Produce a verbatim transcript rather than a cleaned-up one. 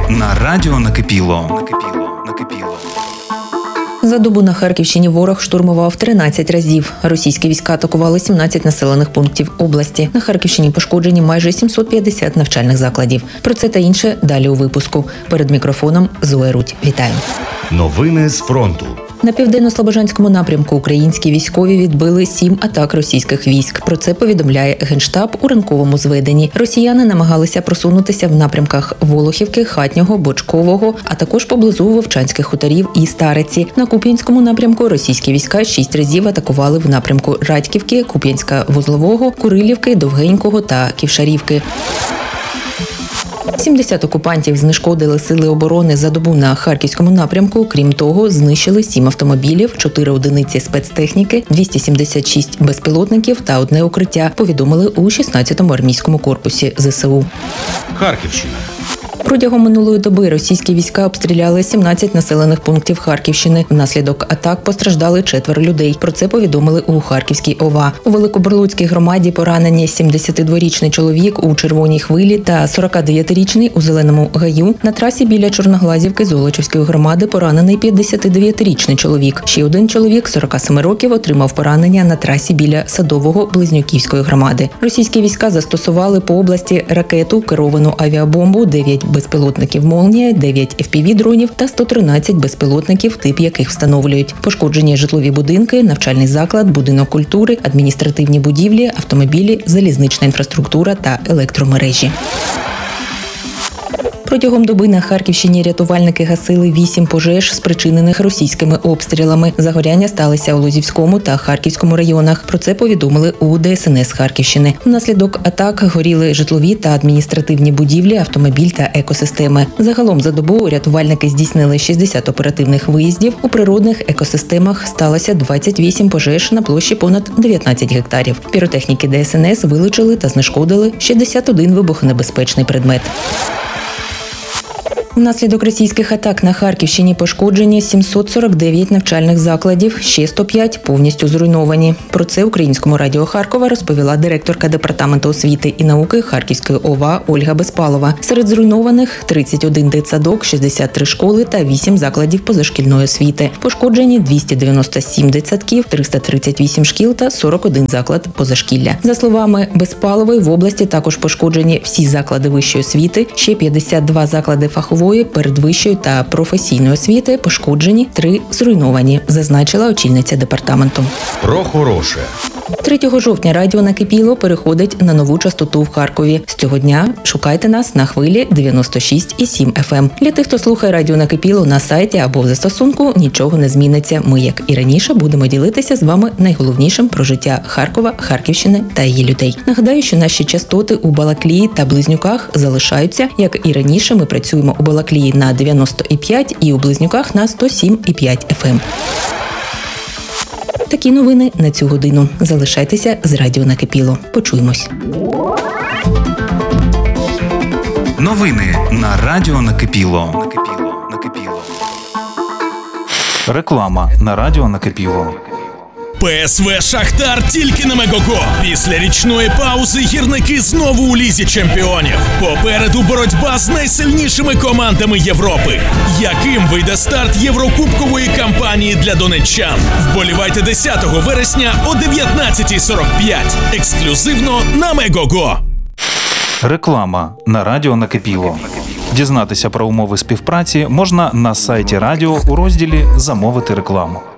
на радіо Накипіло. Накипіло. Накипіло. За добу на Харківщині ворог штурмував тринадцять разів. Російські війська атакували сімнадцять населених пунктів області. На Харківщині пошкоджені майже сімсот п'ятдесят навчальних закладів. Про це та інше далі у випуску. Перед мікрофоном Зоя Рудь. Вітаю. Новини з фронту. На південно-слобожанському напрямку українські військові відбили сім атак російських військ. Про це повідомляє Генштаб у ранковому зведенні. Росіяни намагалися просунутися в напрямках Волохівки, Хатнього, Бочкового, а також поблизу Вовчанських хуторів і Стариці. На Куп'янському напрямку російські війська шість разів атакували в напрямку Радьківки, Куп'янська-Вузлового, Курилівки, Довгенького та Ківшарівки. сімдесят окупантів знешкодили сили оборони за добу на Харківському напрямку. Крім того, знищили сім автомобілів, чотири одиниці спецтехніки, двісті сімдесят шість безпілотників та одне укриття, повідомили у шістнадцятому армійському корпусі зе се у. Харківщина. Протягом минулої доби російські війська обстріляли сімнадцять населених пунктів Харківщини. Внаслідок атак постраждали четверо людей. Про це повідомили у Харківській о ва. У Великоборлуцькій громаді поранені сімдесятидворічний чоловік у Червоній хвилі та сорокадев'ятирічний у Зеленому гаю. На трасі біля Чорноглазівки Золочівської громади поранений п'ятдесятидев'ятирічний чоловік. Ще один чоловік, сорок сім років, отримав поранення на трасі біля Садового Близнюківської громади. Російські війська застосували по області ракету, керовану авіабомбу, дев'ять безпілотників «Молнія», дев'ять еф пі ві-дронів та сто тринадцять безпілотників, тип яких встановлюють. Пошкоджені житлові будинки, навчальний заклад, будинок культури, адміністративні будівлі, автомобілі, залізнична інфраструктура та електромережі. Протягом доби на Харківщині рятувальники гасили вісім пожеж, спричинених російськими обстрілами. Загоряння сталися у Лозівському та Харківському районах. Про це повідомили у де ес ен ес Харківщини. Внаслідок атак горіли житлові та адміністративні будівлі, автомобіль та екосистеми. Загалом за добу рятувальники здійснили шістдесят оперативних виїздів. У природних екосистемах сталося двадцять вісім пожеж на площі понад дев'ятнадцять гектарів. Піротехніки де ес ен ес вилучили та знешкодили шістдесят один вибухонебезпечний предмет. Внаслідок російських атак на Харківщині пошкоджені сімсот сорок дев'ять навчальних закладів, ще сто п'ять повністю зруйновані. Про це Українському радіо Харкова розповіла директорка Департаменту освіти і науки Харківської о ва Ольга Безпалова. Серед зруйнованих – тридцять один дитсадок, шістдесят три школи та вісім закладів позашкільної освіти. Пошкоджені двісті дев'яносто сім дитсадків, триста тридцять вісім шкіл та сорок один заклад позашкілля. За словами Безпалової, в області також пошкоджені всі заклади вищої освіти, ще п'ятдесят два заклади фахової, передвищої та професійної освіти, пошкоджені, три зруйновані, зазначила очільниця департаменту. Про хороше. третього жовтня радіо Накипіло переходить на нову частоту в Харкові. З цього дня шукайте нас на хвилі дев'яносто шість і сім еф ем. Для тих, хто слухає радіо Накипіло на сайті або в застосунку, нічого не зміниться. Ми, як і раніше, будемо ділитися з вами найголовнішим про життя Харкова, Харківщини та її людей. Нагадаю, що наші частоти у Балаклії та Близнюках залишаються. Як і раніше, ми працюємо у Балаклії на дев'яносто і п'ять і у Близнюках на сто сім і п'ять еф ем. Такі новини на цю годину. Залишайтеся з радіо Накипіло. Почуємось. Новини на радіо Накипіло. Накипіло. Накипіло. Реклама на радіо Накипіло. пе ес ве «Шахтар» тільки на Мегого. Після річної паузи гірники знову у Лізі чемпіонів. Попереду боротьба з найсильнішими командами Європи. Яким вийде старт єврокубкової кампанії для донеччан? Вболівайте десятого вересня о дев'ятнадцятій сорок п'ять. Ексклюзивно на Мегого. Реклама на радіо Накипіло. Дізнатися про умови співпраці можна на сайті радіо у розділі «Замовити рекламу».